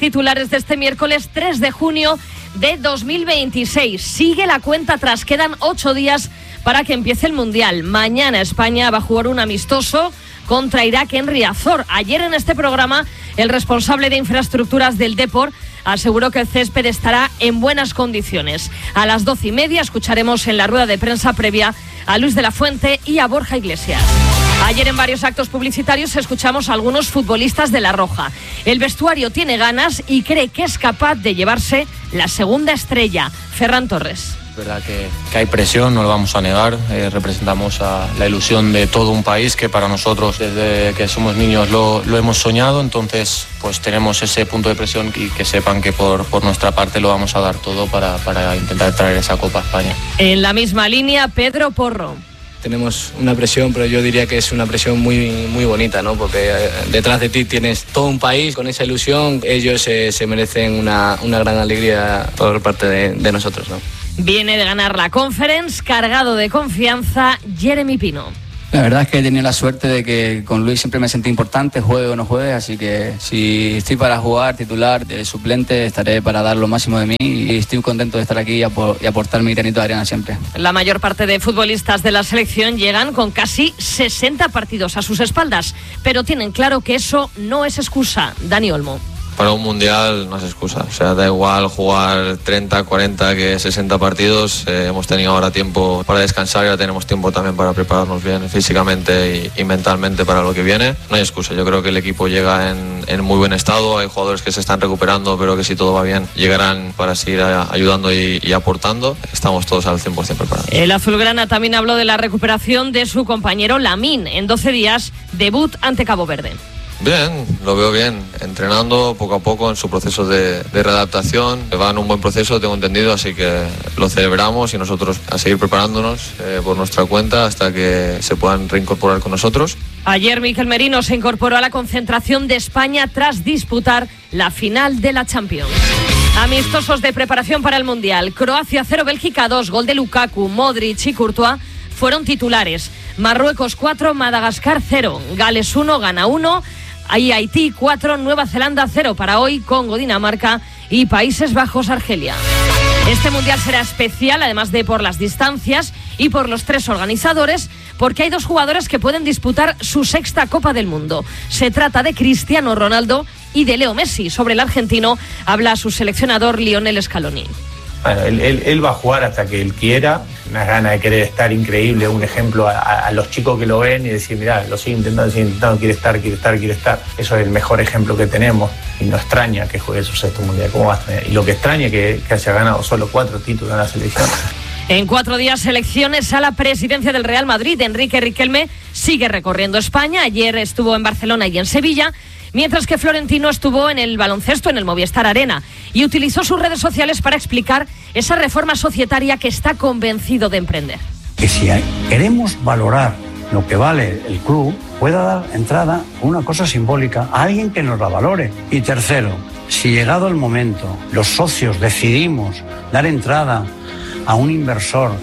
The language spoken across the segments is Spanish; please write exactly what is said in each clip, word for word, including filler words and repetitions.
titulares de este miércoles tres de junio de dos mil veintiséis. Sigue la cuenta atrás, quedan ocho días para que empiece el Mundial. Mañana España va a jugar un amistoso contra Irak en Riazor. Ayer en este programa el responsable de infraestructuras del Depor aseguró que el césped estará en buenas condiciones. A las doce y media escucharemos en la rueda de prensa previa a Luis de la Fuente y a Borja Iglesias. Ayer en varios actos publicitarios escuchamos a algunos futbolistas de La Roja. El vestuario tiene ganas y cree que es capaz de llevarse la segunda estrella. Ferran Torres. Es verdad que, que hay presión, no lo vamos a negar. Eh, representamos a la ilusión de todo un país que para nosotros desde que somos niños lo, lo hemos soñado. Entonces pues tenemos ese punto de presión y que sepan que por, por nuestra parte lo vamos a dar todo para, para intentar traer esa Copa a España. En la misma línea, Pedro Porro. Tenemos una presión, pero yo diría que es una presión muy, muy bonita, ¿no? Porque detrás de ti tienes todo un país con esa ilusión. Ellos eh, se merecen una, una gran alegría por parte de, de nosotros, ¿no? Viene de ganar la Conference, cargado de confianza, Jeremy Pino. La verdad es que he tenido la suerte de que con Luis siempre me sentí importante, juegue o no juegue, así que si estoy para jugar, titular, de suplente, estaré para dar lo máximo de mí y estoy contento de estar aquí y, apor- y aportar mi granito de arena siempre. La mayor parte de futbolistas de la selección llegan con casi sesenta partidos a sus espaldas, pero tienen claro que eso no es excusa. Dani Olmo. Para un mundial no es excusa, o sea, da igual jugar treinta, cuarenta que sesenta partidos. Eh, hemos tenido ahora tiempo para descansar y ahora tenemos tiempo también para prepararnos bien físicamente y, y mentalmente para lo que viene. No hay excusa, yo creo que el equipo llega en, en muy buen estado, hay jugadores que se están recuperando, pero que si todo va bien llegarán para seguir a, ayudando y, y aportando. Estamos todos al cien por ciento preparados. El azulgrana también habló de la recuperación de su compañero Lamine. En doce días, debut ante Cabo Verde. Bien, lo veo bien, entrenando poco a poco en su proceso de, de readaptación. Va en un buen proceso, tengo entendido, así que lo celebramos y nosotros a seguir preparándonos eh, por nuestra cuenta hasta que se puedan reincorporar con nosotros. Ayer Mikel Merino se incorporó a la concentración de España tras disputar la final de la Champions. Amistosos de preparación para el Mundial. Croacia cero, Bélgica dos, gol de Lukaku, Modric y Courtois fueron titulares. Marruecos cuatro, Madagascar cero, Gales uno, Ghana uno. Ahí Haití cuatro, Nueva Zelanda cero para hoy, Congo, Dinamarca y Países Bajos, Argelia. Este mundial será especial, además de por las distancias y por los tres organizadores, porque hay dos jugadores que pueden disputar su sexta Copa del Mundo. Se trata de Cristiano Ronaldo y de Leo Messi. Sobre el argentino habla su seleccionador Lionel Scaloni. Bueno, él, él, él va a jugar hasta que él quiera, unas ganas de querer estar increíble, un ejemplo a, a los chicos que lo ven y decir, mirá, lo sigue intentando, sigue intentando, quiere estar, quiere estar, quiere estar. Eso es el mejor ejemplo que tenemos y no extraña que juegue su sexto mundial. ¿Cómo va a extrañar? Y lo que extraña es que, que haya ganado solo cuatro títulos en la selección. En cuatro días, elecciones a la presidencia del Real Madrid. Enrique Riquelme sigue recorriendo España. Ayer estuvo en Barcelona y en Sevilla, mientras que Florentino estuvo en el baloncesto en el Movistar Arena y utilizó sus redes sociales para explicar esa reforma societaria que está convencido de emprender. Que si queremos valorar lo que vale el club, pueda dar entrada a una cosa simbólica a alguien que nos la valore. Y tercero, si llegado el momento los socios decidimos dar entrada a un inversor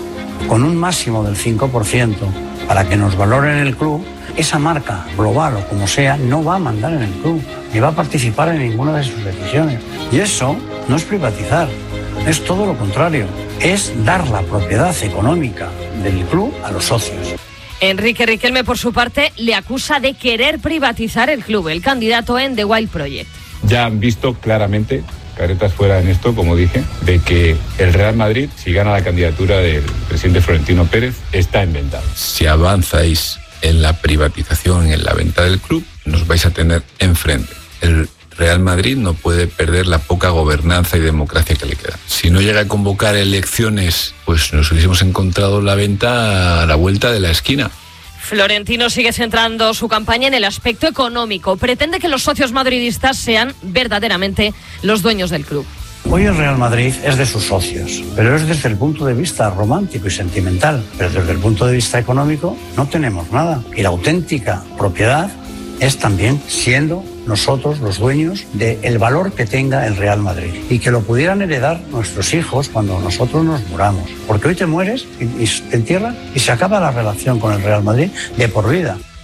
con un máximo del cinco por ciento para que nos valoren el club, esa marca global o como sea no va a mandar en el club ni va a participar en ninguna de sus decisiones. Y eso no es privatizar, es todo lo contrario, es dar la propiedad económica del club a los socios. Enrique Riquelme, por su parte, le acusa de querer privatizar el club, el candidato en The Wild Project. Ya han visto claramente, caretas fuera en esto, como dije, de que el Real Madrid, si gana la candidatura del presidente Florentino Pérez, está inventado. Si avanzáis en la privatización, en la venta del club, nos vais a tener enfrente. El Real Madrid no puede perder la poca gobernanza y democracia que le queda. Si no llega a convocar elecciones, pues nos hubiésemos encontrado la venta a la vuelta de la esquina. Florentino sigue centrando su campaña en el aspecto económico. Pretende que los socios madridistas sean verdaderamente los dueños del club. Hoy el Real Madrid es de sus socios, pero es desde el punto de vista romántico y sentimental. Pero desde el punto de vista económico no tenemos nada. Y la auténtica propiedad es también siendo nosotros los dueños del valor que tenga el Real Madrid y que lo pudieran heredar nuestros hijos cuando nosotros nos muramos. Porque hoy te mueres y, y te entierran y se acaba la relación con el Real Madrid de por vida.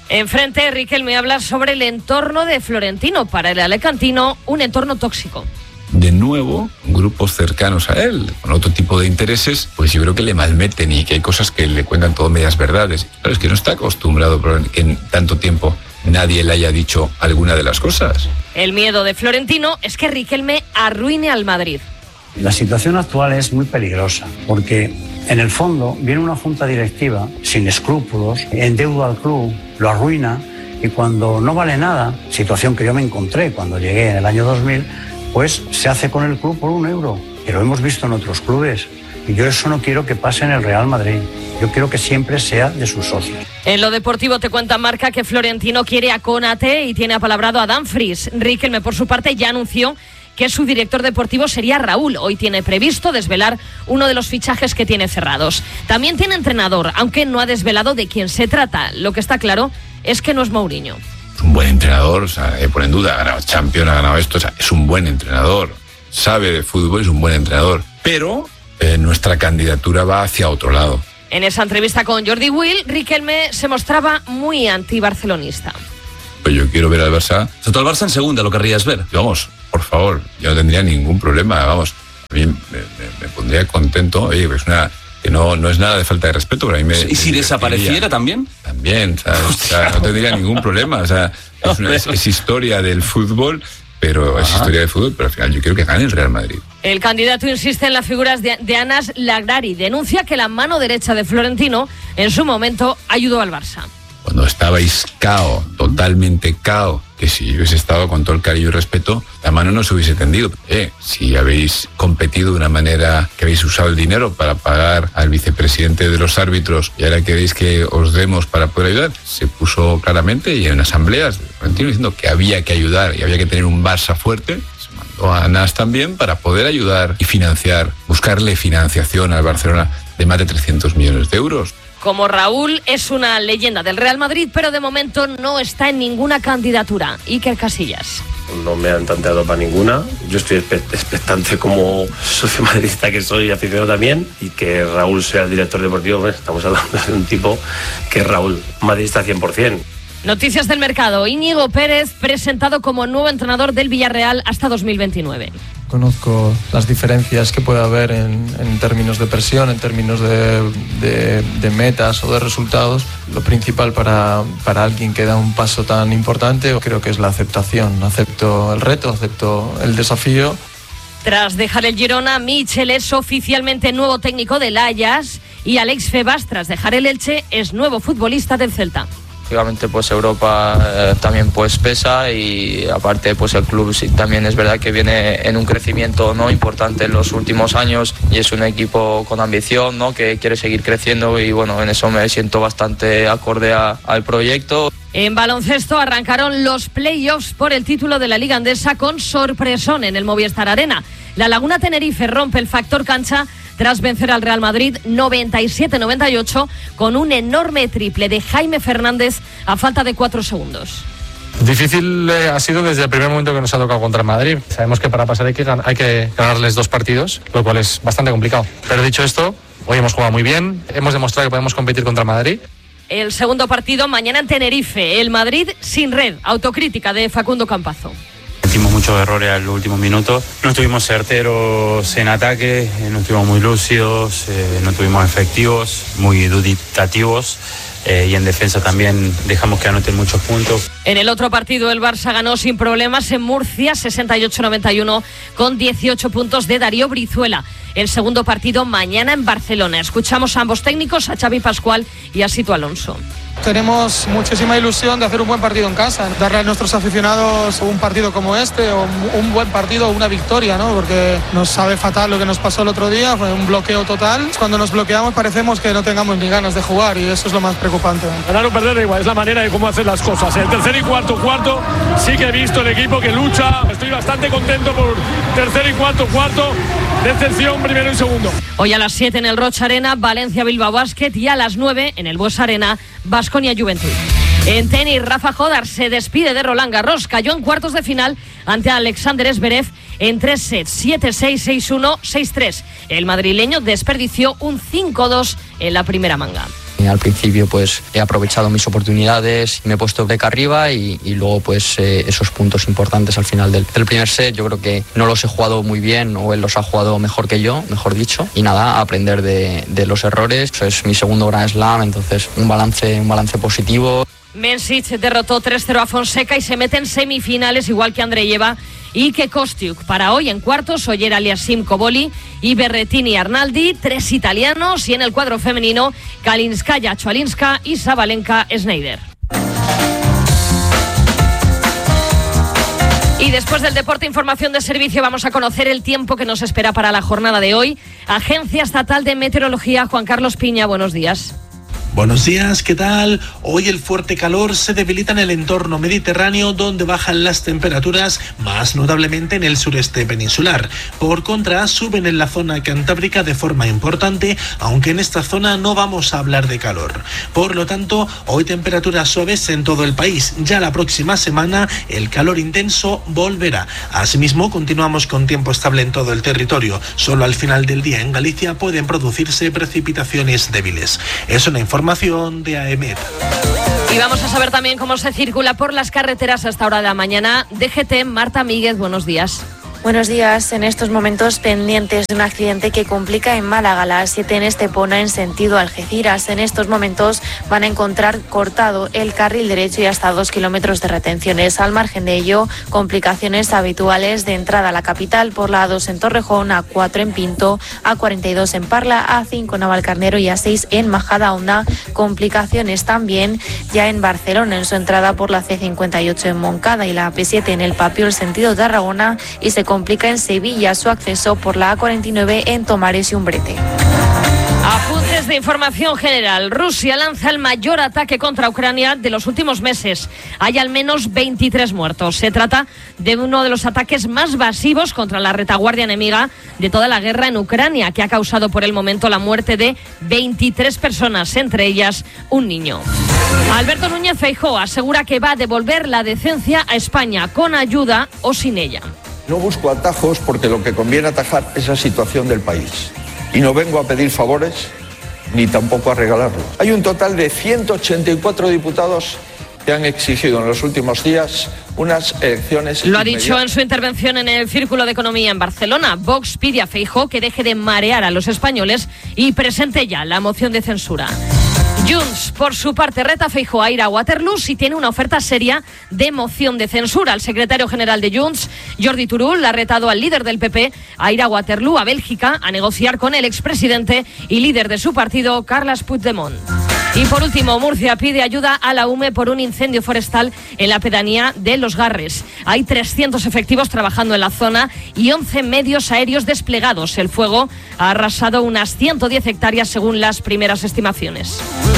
Enfrente, Riquelme habla sobre el entorno de Florentino. Para el alecantino, un entorno tóxico. De nuevo, grupos cercanos a él, con otro tipo de intereses, pues yo creo que le malmeten y que hay cosas que le cuentan todo medias verdades. Claro, es que no está acostumbrado que en tanto tiempo nadie le haya dicho alguna de las cosas. El miedo de Florentino es que Riquelme arruine al Madrid. La situación actual es muy peligrosa porque en el fondo viene una junta directiva sin escrúpulos, endeuda al club, lo arruina y cuando no vale nada, situación que yo me encontré cuando llegué en el año dos mil, pues se hace con el club por un euro, que lo hemos visto en otros clubes. Y yo eso no quiero que pase en el Real Madrid. Yo quiero que siempre sea de sus socios. En lo deportivo te cuenta Marca que Florentino quiere a Konaté y tiene apalabrado a Dumfries. Riquelme, por su parte, ya anunció que su director deportivo sería Raúl. Hoy tiene previsto desvelar uno de los fichajes que tiene cerrados. También tiene entrenador, aunque no ha desvelado de quién se trata. Lo que está claro es que no es Mourinho. Es un buen entrenador, o sea, eh, por en duda, ha ganado Champions, ha ganado esto, o sea, es un buen entrenador, sabe de fútbol, es un buen entrenador, pero eh, nuestra candidatura va hacia otro lado. En esa entrevista con Jordi Will, Riquelme se mostraba muy anti-barcelonista. Pues yo quiero ver al Barça. O sea, tú al Barça en segunda lo querrías ver. Vamos, por favor, yo no tendría ningún problema, vamos, a mí me, me, me pondría contento, oye, es una... que no, no es nada de falta de respeto, pero a mí me... ¿Y si me desapareciera también? También, ¿sabes? O sea, no tendría ningún problema, o sea, es, una, es, es historia del fútbol, pero es historia del fútbol, pero al final yo quiero que gane el Real Madrid. El candidato insiste en las figuras de, de Anas Lagrari, denuncia que la mano derecha de Florentino en su momento ayudó al Barça. Cuando estabais cao, totalmente cao, que si hubiese estado con todo el cariño y respeto, la mano no se hubiese tendido. Eh, si habéis competido de una manera que habéis usado el dinero para pagar al vicepresidente de los árbitros y ahora queréis que os demos para poder ayudar, se puso claramente y en asambleas de Florentino diciendo que había que ayudar y había que tener un Barça fuerte. Se mandó a Nas también para poder ayudar y financiar, buscarle financiación al Barcelona de más de trescientos millones de euros. Como Raúl es una leyenda del Real Madrid, pero de momento no está en ninguna candidatura. Iker Casillas. No me han tanteado para ninguna. Yo estoy expectante como socio madridista que soy, aficionado también, y que Raúl sea el director deportivo. Bueno, estamos hablando de un tipo que es Raúl, madridista cien por ciento. Noticias del mercado. Íñigo Pérez presentado como nuevo entrenador del Villarreal hasta dos mil veintinueve. Conozco las diferencias que puede haber en, en términos de presión, en términos de, de, de metas o de resultados. Lo principal para, para alguien que da un paso tan importante creo que es la aceptación. Acepto el reto, acepto el desafío. Tras dejar el Girona, Michel es oficialmente nuevo técnico del Ajax y Alex Febas, tras dejar el Elche, es nuevo futbolista del Celta. Lógicamente pues Europa eh, también pues pesa y aparte pues el club sí, también es verdad que viene en un crecimiento no importante en los últimos años y es un equipo con ambición, ¿no? Que quiere seguir creciendo y bueno, en eso me siento bastante acorde a, al proyecto. En baloncesto arrancaron los playoffs por el título de la Liga Andesa con sorpresón en el Movistar Arena. La Laguna Tenerife rompe el factor cancha tras vencer al Real Madrid noventa y siete noventa y ocho con un enorme triple de Jaime Fernández a falta de cuatro segundos. Difícil eh, ha sido desde el primer momento que nos ha tocado contra el Madrid. Sabemos que para pasar hay que, hay que ganarles dos partidos, lo cual es bastante complicado. Pero dicho esto, hoy hemos jugado muy bien, hemos demostrado que podemos competir contra el Madrid. El segundo partido mañana en Tenerife, el Madrid sin red, autocrítica de Facundo Campazo. Cometimos muchos errores al último minuto, no estuvimos certeros en ataque, no estuvimos muy lúcidos, eh, no estuvimos efectivos, muy dubitativos. Eh, y en defensa también dejamos que anoten muchos puntos. En el otro partido el Barça ganó sin problemas en Murcia sesenta y ocho noventa y uno con dieciocho puntos de Darío Brizuela. El segundo partido mañana en Barcelona. Escuchamos a ambos técnicos, a Xavi Pascual y a Sito Alonso. Tenemos muchísima ilusión de hacer un buen partido en casa, darle a nuestros aficionados un partido como este, o un buen partido, una victoria, ¿no? Porque nos sabe fatal lo que nos pasó el otro día, fue un bloqueo total. Cuando nos bloqueamos parecemos que no tengamos ni ganas de jugar y eso es lo más preocupante. Ganar o perder igual, es la manera de cómo hacer las cosas. En el tercer y cuarto cuarto sí que he visto el equipo que lucha, estoy bastante contento por tercer y cuarto cuarto, decepción primero y segundo. Hoy a las siete en el Rocha Arena, Valencia Bilbao Basket y a las nueve en el Bues Arena, Baskonia Juventud. En tenis, Rafa Jodar se despide de Roland Garros. Cayó en cuartos de final ante Alexander Zverev en tres sets, siete seis, seis uno, seis tres. El madrileño desperdició un cinco dos en la primera manga. Y al principio pues he aprovechado mis oportunidades, me he puesto beca arriba y, y luego pues eh, esos puntos importantes al final del, del primer set yo creo que no los he jugado muy bien o él los ha jugado mejor que yo, mejor dicho. Y nada, aprender de, de los errores. Es mi segundo Grand Slam, entonces un balance, un balance positivo. Mensich derrotó tres cero a Fonseca y se mete en semifinales igual que Andreyeva y que Kostiuk. Para hoy en cuartos, Oyer Aliasim Koboli y Berrettini Arnaldi, tres italianos, y en el cuadro femenino, Kalinskaya Chwalinska y Sabalenka Schneider. Y después del deporte, información de servicio, vamos a conocer el tiempo que nos espera para la jornada de hoy. Agencia Estatal de Meteorología, Juan Carlos Piña, buenos días. Buenos días, ¿qué tal? Hoy el fuerte calor se debilita en el entorno mediterráneo, donde bajan las temperaturas, más notablemente en el sureste peninsular. Por contra, suben en la zona cantábrica de forma importante, aunque en esta zona no vamos a hablar de calor. Por lo tanto, hoy temperaturas suaves en todo el país. Ya la próxima semana el calor intenso volverá. Asimismo, continuamos con tiempo estable en todo el territorio. Solo al final del día en Galicia pueden producirse precipitaciones débiles. Es una información de A E M E T. Y vamos a saber también cómo se circula por las carreteras a esta hora de la mañana. D G T, Marta Míguez, buenos días. Buenos días. En estos momentos pendientes de un accidente que complica en Málaga, la A siete en Estepona en sentido Algeciras. En estos momentos van a encontrar cortado el carril derecho y hasta dos kilómetros de retenciones. Al margen de ello, complicaciones habituales de entrada a la capital por la A dos en Torrejón, A cuatro en Pinto, A cuarenta y dos en Parla, A cinco en Navalcarnero y A seis en Majadahonda. Complicaciones también ya en Barcelona en su entrada por la C cincuenta y ocho en Moncada y la A P siete en El Papiol sentido Tarragona, y se complica en Sevilla su acceso por la A cuarenta y nueve en Tomares y Umbrete. Apuntes de información general. Rusia lanza el mayor ataque contra Ucrania de los últimos meses. Hay al menos veintitrés muertos. Se trata de uno de los ataques más masivos contra la retaguardia enemiga de toda la guerra en Ucrania, que ha causado por el momento la muerte de veintitrés personas, entre ellas un niño. Alberto Núñez Feijóo asegura que va a devolver la decencia a España, con ayuda o sin ella. No busco atajos porque lo que conviene atajar es la situación del país. Y no vengo a pedir favores ni tampoco a regalarlo. Hay un total de ciento ochenta y cuatro diputados que han exigido en los últimos días unas elecciones. Lo ha dicho en su intervención en el Círculo de Economía en Barcelona. Vox pide a Feijóo que deje de marear a los españoles y presente ya la moción de censura. Junts, por su parte, reta a Feijóo a ir a Waterloo si tiene una oferta seria de moción de censura. El secretario general de Junts, Jordi Turull, ha retado al líder del P P a ir a Waterloo, a Bélgica, a negociar con el expresidente y líder de su partido, Carles Puigdemont. Y por último, Murcia pide ayuda a la U M E por un incendio forestal en la pedanía de Los Garres. Hay trescientos efectivos trabajando en la zona y once medios aéreos desplegados. El fuego ha arrasado unas ciento diez hectáreas según las primeras estimaciones.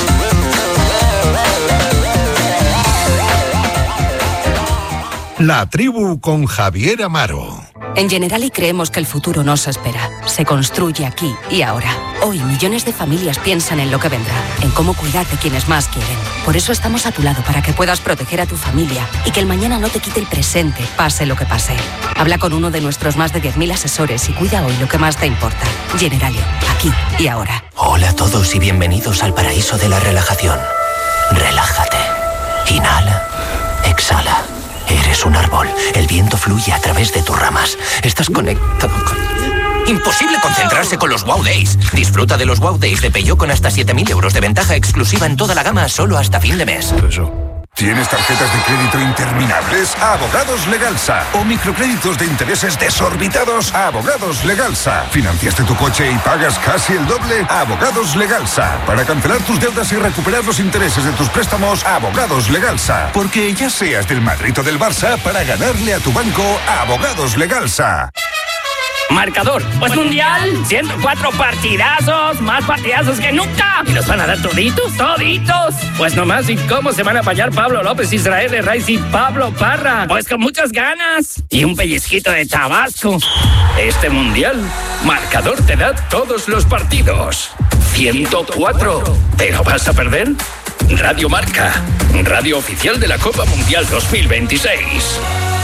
La tribu con Javier Amaro. En Generali creemos que el futuro no se espera, se construye aquí y ahora. Hoy millones de familias piensan en lo que vendrá, en cómo cuidar de quienes más quieren. Por eso estamos a tu lado para que puedas proteger a tu familia y que el mañana no te quite el presente, pase lo que pase. Habla con uno de nuestros más de diez mil asesores y cuida hoy lo que más te importa. Generali, aquí y ahora. Hola a todos y bienvenidos al paraíso de la relajación. Relájate. Inhala. Exhala. Eres un árbol. El viento fluye a través de tus ramas. Estás conectado con... Imposible concentrarse con los Wow Days. Disfruta de los Wow Days de Peugeot con hasta siete mil euros de ventaja exclusiva en toda la gama solo hasta fin de mes. ¿Tienes tarjetas de crédito interminables? Abogados Legalsa. ¿O microcréditos de intereses desorbitados? Abogados Legalsa. ¿Financiaste tu coche y pagas casi el doble? Abogados Legalsa. Para cancelar tus deudas y recuperar los intereses de tus préstamos, Abogados Legalsa. Porque ya seas del Madrid o del Barça, para ganarle a tu banco, Abogados Legalsa. Marcador, pues mundial, ciento cuatro partidazos, más partidazos que nunca. ¿Y los van a dar toditos? ¡Toditos! Pues nomás, ¿y cómo se van a apañar Pablo López, Israel Herraiz y Pablo Parra? Pues con muchas ganas y un pellizquito de Tabasco. Este mundial, Marcador te da todos los partidos. ciento cuatro. ¿Te lo vas a perder? Radio Marca, radio oficial de la Copa Mundial dos mil veintiséis.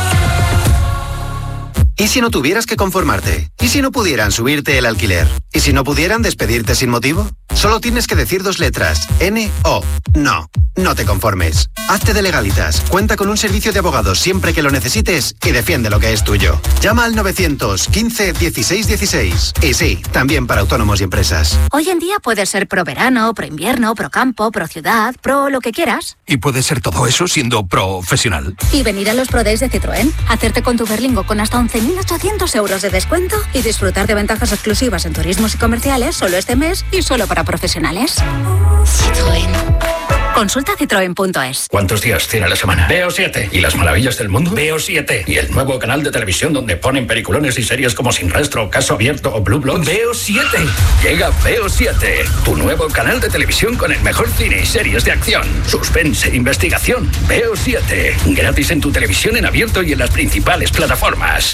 ¿Y si no tuvieras que conformarte? ¿Y si no pudieran subirte el alquiler? ¿Y si no pudieran despedirte sin motivo? Solo tienes que decir dos letras, N O. No, no te conformes. Hazte de Legalitas, cuenta con un servicio de abogados siempre que lo necesites y defiende lo que es tuyo. Llama al novecientos quince dieciséis dieciséis. Y sí, también para autónomos y empresas. Hoy en día puedes ser pro verano, pro invierno, pro campo, pro ciudad, pro lo que quieras. Y puedes ser todo eso siendo profesional. Y venir a los Pro Days de Citroën, hacerte con tu Berlingo con hasta once mil ochocientos euros de descuento y disfrutar de ventajas exclusivas en turismos y comerciales solo este mes y solo para profesionales. Citroën. Consulta citroen punto es. ¿Cuántos días tiene la semana? Veo siete. ¿Y las maravillas del mundo? Veo siete. ¿Y el nuevo canal de televisión donde ponen peliculones y series como Sin Rastro, Caso Abierto o Blue Bloods? Veo siete. Llega Veo siete, tu nuevo canal de televisión con el mejor cine y series de acción, suspense e investigación. Veo siete. Gratis en tu televisión en abierto y en las principales plataformas.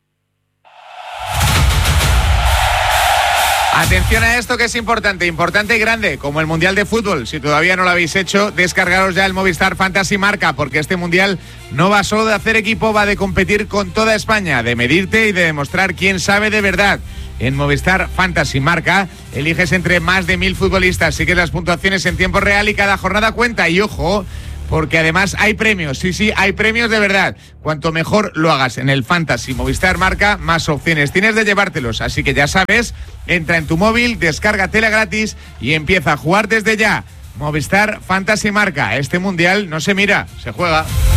Atención a esto que es importante, importante y grande, como el Mundial de Fútbol. Si todavía no lo habéis hecho, descargaros ya el Movistar Fantasy Marca, porque este Mundial no va solo de hacer equipo, va de competir con toda España, de medirte y de demostrar quién sabe de verdad. En Movistar Fantasy Marca eliges entre más de mil futbolistas, sigues las puntuaciones en tiempo real y cada jornada cuenta. Y ojo, porque además hay premios, sí, sí, hay premios de verdad. Cuanto mejor lo hagas en el Fantasy Movistar Marca, más opciones tienes de llevártelos. Así que ya sabes, entra en tu móvil, descárgatela gratis y empieza a jugar desde ya. Movistar Fantasy Marca, este Mundial no se mira, se juega.